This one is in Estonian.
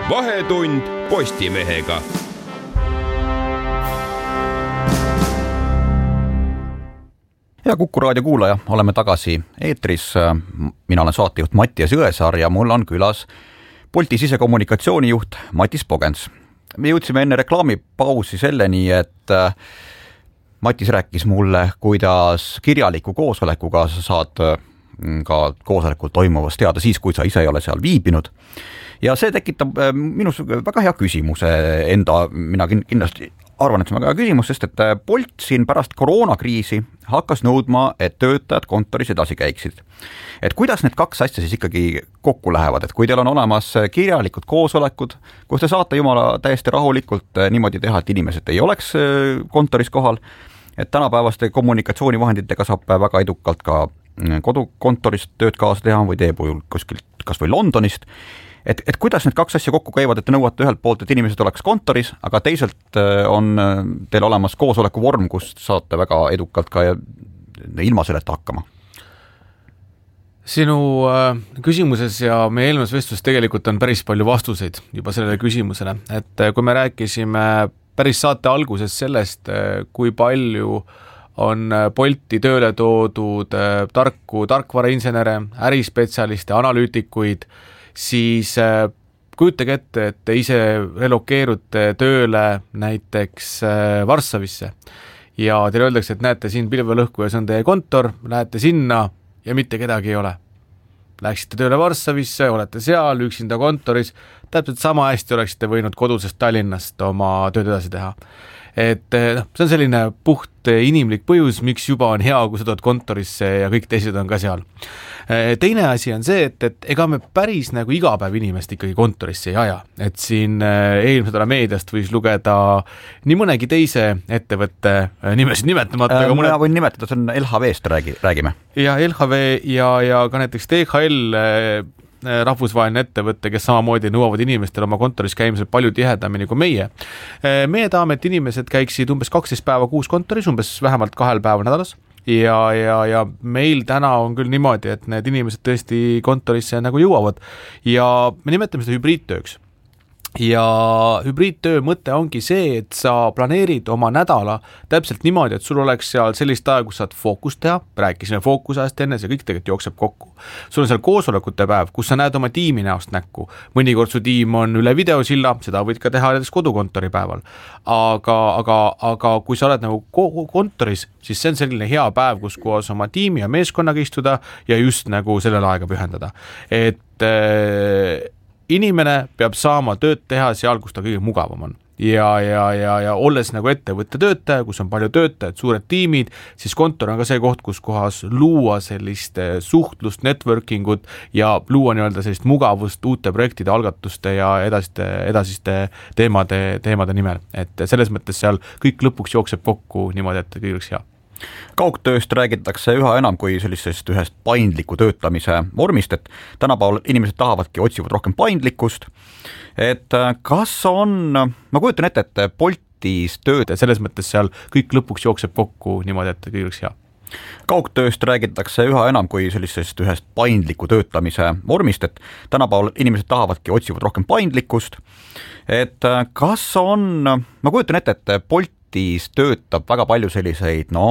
Vahetund Postimehega. Ja Kuku raadio kuulaja, oleme tagasi eetris. Mina olen saatejuht Mattias Jõesaar ja mul on külas Bolti sisekommunikatsioonijuht Matis Pogens. Me jõudsime enne reklaamipausi selleni, et Matis rääkis mulle, kuidas kirjaliku koosolekuga sa saad ka koosolekul toimuvast teada siis, kui sa ise ei ole seal viibinud. Ja see tekitab minus väga hea küsimuse enda, mina kindlasti arvan, et see on väga hea küsimus, sest et Bolt siin pärast koroonakriisi hakkas nõudma, et töötajad kontoris edasi käiksid. Et kuidas need kaks asja siis ikkagi kokku lähevad, et kui teil on olemas kirjalikud koosolekud, kus te saate jumala täiesti rahulikult niimoodi teha, et inimesed ei oleks kontoris kohal, et tänapäevaste kommunikatsioonivahenditega saab väga edukalt ka kodukontorist tööd kaasa teha või teeb kuskilt kas või Londonist. Et kuidas need kaks asja kokku käivad, et te nõuate ühelt poolt, et inimesed oleks kontoris, aga teiselt on teil olemas koosoleku vorm, kus saate väga edukalt ka ilma selleta hakkama? Sinu küsimuses ja meie eelmises vestluses tegelikult on päris palju vastuseid juba sellele küsimusele. Et kui me rääkisime päris saate alguses sellest, kui palju on Bolti tööle toodud tarkvarainsenere, ärispetsialiste, analüütikuid, siis kujutage ette, et te ise relokeerute tööle näiteks Varssavisse ja teile öeldakse, et näete siin pilvelõhku ja see on teie kontor, lähete sinna ja mitte kedagi ei ole. Läksite tööle Varssavisse, olete seal üksinda kontoris, täpselt sama hästi oleksite võinud kodusest Tallinnast oma tööd edasi teha. Et see on selline puht inimlik põhjus, miks juba on hea, kui sa tood kontorisse ja kõik teised on ka seal. Teine asi on see, et ega me päris nagu iga päev inimest ikkagi kontorisse ei aja. Et siin eelmisel meediast võis lugeda nii mõnegi teise ettevõtte nimesid nimetamata. Mina võin nimetada, see on LHV-st räägime. Ja LHV ja ka näiteks DHL rahvusvaheline ettevõte, kes samamoodi nõuavad inimestel oma kontoris käimisel palju tihedamini kui meie. Meie tahame, et inimesed käiksid umbes 12 päeva kuus kontoris, umbes vähemalt 2 päeva nädalas. Ja meil täna on küll niimoodi, et need inimesed tõesti kontorisse nagu jõuavad ja me nimetame seda hübriidtööks. Ja hübriidtöö mõte ongi see, et sa planeerid oma nädala täpselt niimoodi, et sul oleks seal sellist aega, kus saad fookust teha, rääkisime fookusajast enne, see kõik tegelikult jookseb kokku. Sul on seal koosolekute päev, kus sa näed oma tiimi näost näkku. Mõnikord su tiim on üle videosilla, seda võid ka teha näiteks kodukontori päeval. Aga kui sa oled nagu kontoris, siis see on selline hea päev, kus koos oma tiimi ja meeskonnaga istuda ja just nagu sellele aega pühendada. Et inimene peab saama tööd teha seal, kus ta kõige mugavam on. Ja olles nagu ettevõtte töötaja, kus on palju töötajad, suured tiimid, siis kontor on ka see koht, kus kohas luua sellist suhtlust, networkingut ja luua nii-öelda sellist mugavust uute projektide, algatuste ja edasiste teemade nimel. Et selles mõttes seal kõik lõpuks jookseb kokku niimoodi, et kõik oleks hea. Kaugtööst räägitakse üha enam kui sellisest ühest paindliku töötlemise vormist, et tänapäeval inimesed tahavadki, otsivad rohkem paindlikkust. Et kas on, ma kujutan ette, et Boltis tööd, selles mõttes seal kõik lõpuks jookseb kokku niimoodi, et kõik oleks hea. Kaugtööst räägitakse üha enam kui sellisest ühest paindliku töötlemise vormist, et tänapäeval inimesed tahavadki, otsivad rohkem paindlikkust. Et kas on, ma kujutan ette, et Boltis töötab väga palju selliseid,